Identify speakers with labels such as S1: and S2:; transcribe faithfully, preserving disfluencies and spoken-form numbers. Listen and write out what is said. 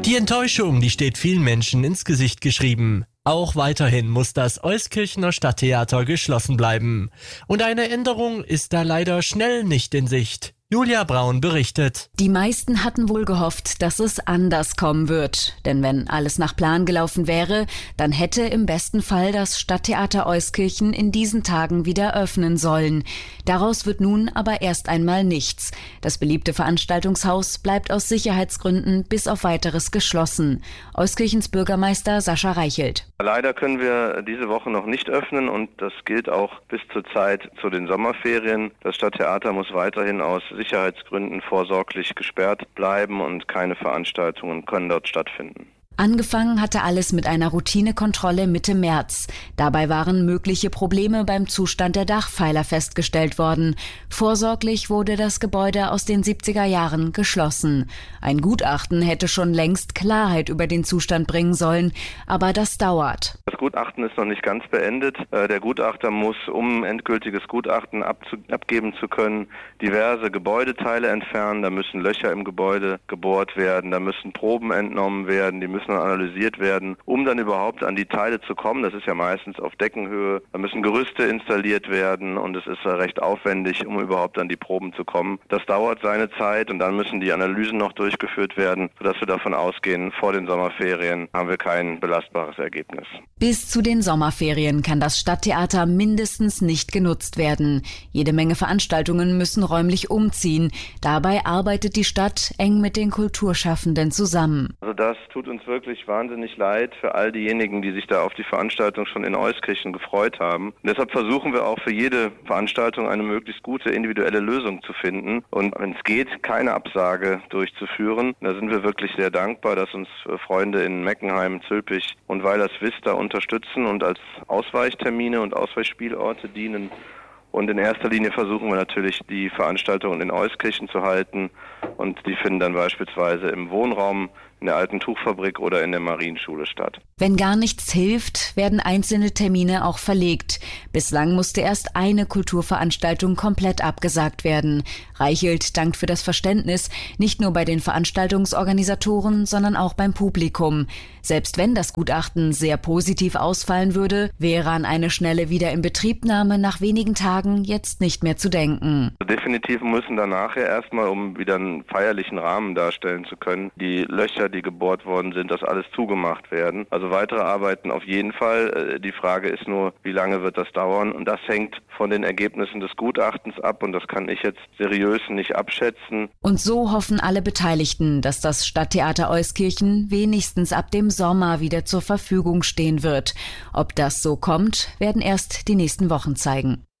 S1: Die Enttäuschung, die steht vielen Menschen ins Gesicht geschrieben. Auch weiterhin muss das Euskirchener Stadttheater geschlossen bleiben. Und eine Änderung ist da leider schnell nicht in Sicht. Julia Braun berichtet.
S2: Die meisten hatten wohl gehofft, dass es anders kommen wird. Denn wenn alles nach Plan gelaufen wäre, dann hätte im besten Fall das Stadttheater Euskirchen in diesen Tagen wieder öffnen sollen. Daraus wird nun aber erst einmal nichts. Das beliebte Veranstaltungshaus bleibt aus Sicherheitsgründen bis auf Weiteres geschlossen. Euskirchens Bürgermeister Sascha Reichelt.
S3: Leider können wir diese Woche noch nicht öffnen und das gilt auch bis zur Zeit zu den Sommerferien. Das Stadttheater muss weiterhin aus Sicherheitsgründen vorsorglich gesperrt bleiben und keine Veranstaltungen können dort stattfinden.
S2: Angefangen hatte alles mit einer Routinekontrolle Mitte März. Dabei waren mögliche Probleme beim Zustand der Dachpfeiler festgestellt worden. Vorsorglich wurde das Gebäude aus den siebziger Jahren geschlossen. Ein Gutachten hätte schon längst Klarheit über den Zustand bringen sollen, aber das dauert.
S3: Das Gutachten ist noch nicht ganz beendet. Der Gutachter muss, um endgültiges Gutachten abzu- abgeben zu können, diverse Gebäudeteile entfernen. Da müssen Löcher im Gebäude gebohrt werden, da müssen Proben entnommen werden, die müssen analysiert werden, um dann überhaupt an die Teile zu kommen. Das ist ja meistens auf Deckenhöhe. Da müssen Gerüste installiert werden und es ist recht aufwendig, um überhaupt an die Proben zu kommen. Das dauert seine Zeit und dann müssen die Analysen noch durchgeführt werden, sodass wir davon ausgehen, vor den Sommerferien haben wir kein belastbares Ergebnis.
S2: Bis zu den Sommerferien kann das Stadttheater mindestens nicht genutzt werden. Jede Menge Veranstaltungen müssen räumlich umziehen. Dabei arbeitet die Stadt eng mit den Kulturschaffenden zusammen.
S3: Also das tut uns wirklich wahnsinnig leid für all diejenigen, die sich da auf die Veranstaltung schon in Euskirchen gefreut haben. Und deshalb versuchen wir auch für jede Veranstaltung eine möglichst gute individuelle Lösung zu finden und wenn es geht, keine Absage durchzuführen. Da sind wir wirklich sehr dankbar, dass uns Freunde in Meckenheim, Zülpich und Weilerswist unterstützen und als Ausweichtermine und Ausweichspielorte dienen. Und in erster Linie versuchen wir natürlich, die Veranstaltungen in Euskirchen zu halten. Und die finden dann beispielsweise im Wohnraum, in der alten Tuchfabrik oder in der Marienschule statt.
S2: Wenn gar nichts hilft, werden einzelne Termine auch verlegt. Bislang musste erst eine Kulturveranstaltung komplett abgesagt werden. Reichelt dankt für das Verständnis, nicht nur bei den Veranstaltungsorganisatoren, sondern auch beim Publikum. Selbst wenn das Gutachten sehr positiv ausfallen würde, wäre an eine schnelle Wiederinbetriebnahme nach wenigen Tagen jetzt nicht mehr zu denken.
S3: Definitiv müssen dann nachher erstmal, um wieder einen feierlichen Rahmen darstellen zu können, die Löcher, die gebohrt worden sind, das alles zugemacht werden. Also weitere Arbeiten auf jeden Fall. Die Frage ist nur, wie lange wird das dauern? Und das hängt von den Ergebnissen des Gutachtens ab und das kann ich jetzt seriös nicht abschätzen.
S2: Und so hoffen alle Beteiligten, dass das Stadttheater Euskirchen wenigstens ab dem Sommer wieder zur Verfügung stehen wird. Ob das so kommt, werden erst die nächsten Wochen zeigen.